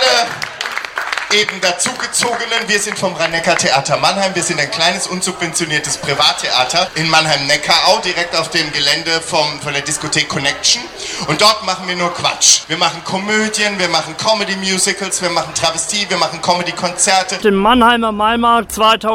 eben dazugezogenen. Wir sind vom Rhein-Neckar-Theater Mannheim. Wir sind ein kleines, unsubventioniertes Privattheater in Mannheim-Neckarau, direkt auf dem Gelände von der Diskothek Connection. Und dort machen wir nur Quatsch. Wir machen Komödien, wir machen Comedy-Musicals, wir machen Travestie, wir machen Comedy-Konzerte. Im Mannheimer Maimarkt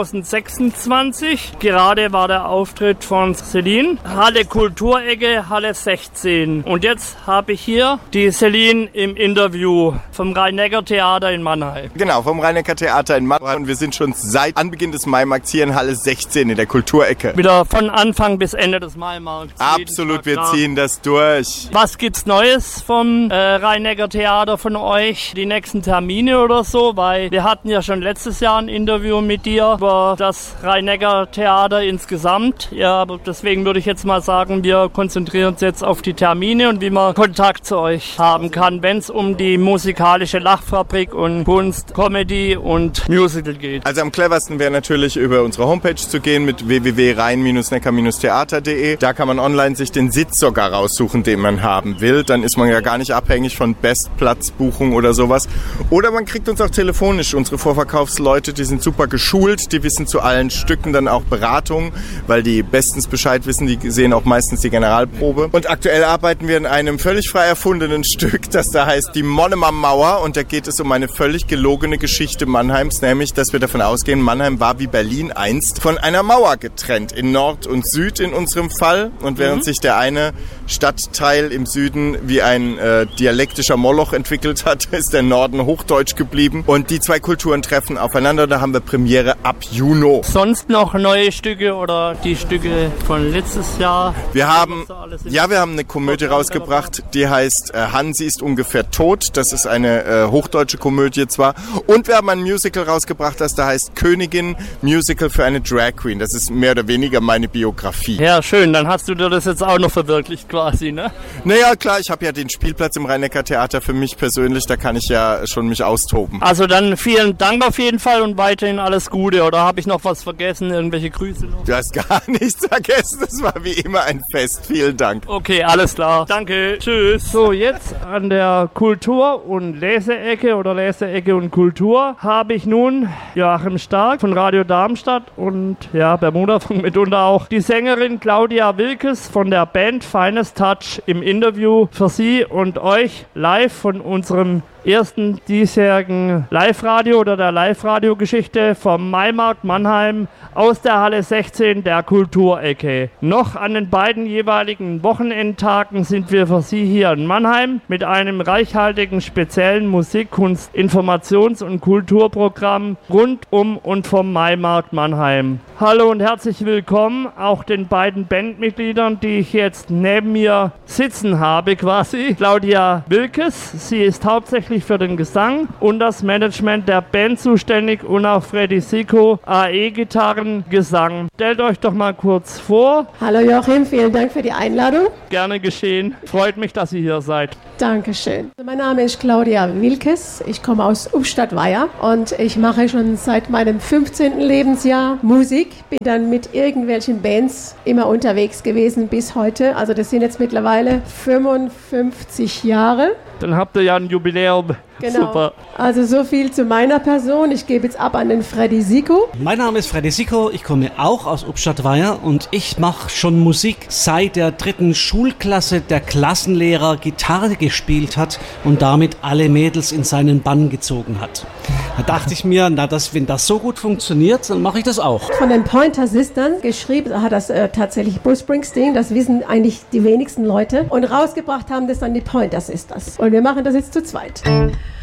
2026. Gerade war der Auftritt von Celine. Halle Kulturecke, Halle 16. Und jetzt habe ich hier die Celine im Interview vom Rhein-Neckar-Theater in Mannheim. Genau, vom Rhein-Neckar-Theater in Mannheim. Und wir sind schon seit Anbeginn des Maimarkts hier in Halle 16 in der Kulturecke. Wieder von Anfang bis Ende des Maimarkts. Absolut, wir ziehen das durch. Was gibt's Neues vom Rhein-Neckar-Theater von euch? Die nächsten Termine oder so? Weil wir hatten ja schon letztes Jahr ein Interview mit dir über das Rhein-Neckar-Theater insgesamt. Ja, aber deswegen würde ich jetzt mal sagen, wir konzentrieren uns jetzt auf die Termine und wie man Kontakt zu euch haben kann, wenn es um die musikalische Lachfabrik und Kunst, Comedy und Musical geht. Also am cleversten wäre natürlich über unsere Homepage zu gehen mit www.rhein-neckar-theater.de. Da kann man online sich den Sitz sogar raussuchen, den man haben will. Dann ist man ja gar nicht abhängig von Bestplatzbuchung oder sowas. Oder man kriegt uns auch telefonisch. Unsere Vorverkaufsleute, die sind super geschult, die wissen zu allen Stücken dann auch Beratung, weil die bestens Bescheid wissen, die sehen auch meistens die Generalprobe. Und aktuell arbeiten wir in einem völlig frei erfundenen Stück, das da heißt die Monemer Mauer, und da geht es um eine völlig gelogene Geschichte Mannheims, nämlich, dass wir davon ausgehen, Mannheim war wie Berlin einst von einer Mauer getrennt, in Nord und Süd in unserem Fall, und während sich der eine Stadtteil im Süden wie ein dialektischer Moloch entwickelt hat, ist der Norden Hochdeutsch geblieben, und die zwei Kulturen treffen aufeinander. Da haben wir Premiere ab Juni. Sonst noch neue Stücke oder die Stücke von letztes Jahr? Wir haben eine Komödie rausgebracht, die heißt Hansi ist ungefähr tot. Das ist eine hochdeutsche Komödie zwar. Und wir haben ein Musical rausgebracht, das da heißt Königin, Musical für eine Drag Queen. Das ist mehr oder weniger meine Biografie. Ja, schön. Dann hast du dir das jetzt auch noch verwirklicht quasi, ne? Naja, klar, ich habe ja den Spielplatz im Rhein-Neckar-Theater für mich persönlich. Da kann ich ja schon mich austoben. Also dann vielen Dank auf jeden Fall und weiterhin alles Gute. Oder habe ich noch was vergessen? Irgendwelche Grüße noch? Du hast gar nichts vergessen. Das war wie immer ein Fest. Vielen Dank. Okay, alles klar. Danke. Tschüss. So, jetzt an der Kultur- und Leseecke oder Leseecke und Kultur habe ich nun Joachim Stark von Radio Darmstadt und ja, Bermudafunk mitunter auch die Sängerin Claudia Wilkes von der Band Finest Touch im Interview für Sie und euch live von unserem ersten diesjährigen Live-Radio oder der Live-Radio-Geschichte vom Maimarkt Mannheim aus der Halle 16 der Kulturecke. Noch an den beiden jeweiligen Wochenendtagen sind wir für Sie hier in Mannheim mit einem reichhaltigen speziellen Musik-, Kunst-, Informations- und Kulturprogramm rund um und vom Maimarkt Mannheim. Hallo und herzlich willkommen auch den beiden Bandmitgliedern, die ich jetzt neben mir sitzen habe quasi. Claudia Wilkes, sie ist hauptsächlich für den Gesang und das Management der Band zuständig, und auch Freddy Siko, AE-Gitarren, Gesang. Stellt euch doch mal kurz vor. Hallo Joachim, vielen Dank für die Einladung. Gerne geschehen. Freut mich, dass ihr hier seid. Dankeschön. Mein Name ist Claudia Wilkes. Ich komme aus Ubstadt-Weiher und ich mache schon seit meinem 15. Lebensjahr Musik. Bin dann mit irgendwelchen Bands immer unterwegs gewesen bis heute. Also das sind jetzt mittlerweile 55 Jahre. Dann habt ihr ja ein Jubiläum. Genau. Super. Also so viel zu meiner Person. Ich gebe jetzt ab an den Freddy Siko. Mein Name ist Freddy Siko, ich komme auch aus Ubstadt-Weiher und ich mache schon Musik seit der 3. Schulklasse der Klassenlehrer Gitarre gespielt hat und damit alle Mädels in seinen Bann gezogen hat. Da dachte ich mir, wenn das so gut funktioniert, dann mache ich das auch. Von den Pointer Sisters geschrieben hat das tatsächlich Bruce Springsteen, das wissen eigentlich die wenigsten Leute. Und rausgebracht haben das dann die Pointer Sisters. Und wir machen das jetzt zu zweit.